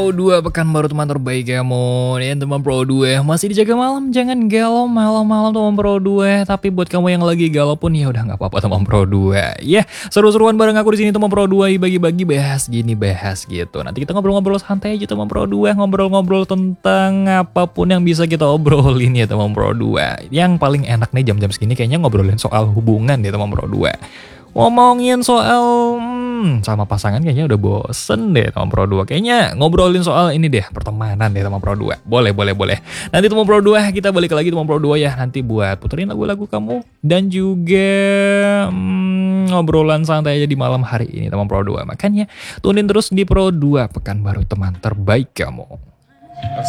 Pro 2 pekan baru teman terbaik kamu. Nih teman Pro 2 masih dijaga malam, jangan galau malam-malam teman Pro 2. Tapi buat kamu yang lagi galau pun ya udah nggak apa-apa teman Pro 2. Ya, seru-seruan bareng aku di sini teman Pro 2, bagi-bagi bahas gini, bahas gitu. Nanti kita ngobrol-ngobrol santai aja teman Pro 2, ngobrol-ngobrol tentang apapun yang bisa kita obrolin ya teman Pro 2. Yang paling enak nih jam-jam segini kayaknya ngobrolin soal hubungan deh teman Pro 2. Ngomongin soal sama pasangan kayaknya udah bosen deh teman Pro 2. Kayaknya ngobrolin soal ini deh, pertemanan deh teman Pro 2. Boleh. Nanti teman Pro 2 kita balik lagi teman Pro 2 ya. Nanti buat puterin lagu-lagu kamu. Dan juga ngobrolan santai aja di malam hari ini teman Pro 2. Makanya tunin terus di Pro 2 pekan baru teman terbaik kamu.